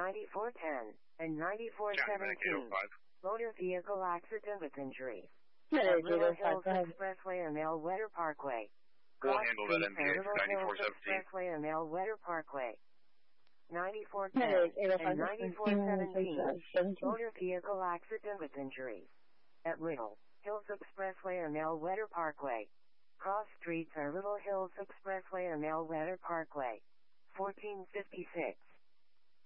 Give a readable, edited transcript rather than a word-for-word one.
9410 and 9417. Motor vehicle accident with injury. Hello, At Little Hills 05, Expressway and Elwetter Parkway. We'll Cross handle Street that and MPX Little Hills 9417. Expressway and Elwetter Parkway. 9410 Hello, and 9417. 05, Motor vehicle accident with injury. At Little Hills Expressway and Elwetter Parkway. Cross streets are Little Hills Expressway and Elwetter Parkway. 1456.